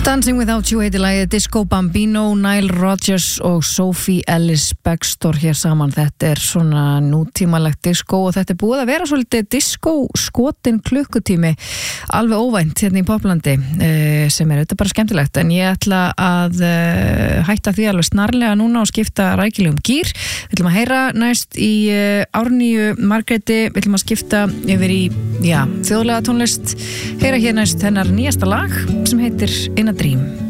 Dancing Without You heitir lagið Disco Bambino, Nile Rodgers og Sophie Ellis Bextor hér saman. Þetta svona nútímalegt disco og þetta búið að vera svolítið disco skotin klukkutími alveg óvænt hérna í Poplandi sem þetta bara skemmtilegt, en ég ætla að hætta því alveg snarlega núna og skipta rækilegum gír. Við ætlum að heyra næst í Árnýju Margréti, við ætlum að skipta yfir í þjóðlega tónlist, heyra hér næst hennar nýjasta lag sem heitir In a Dream.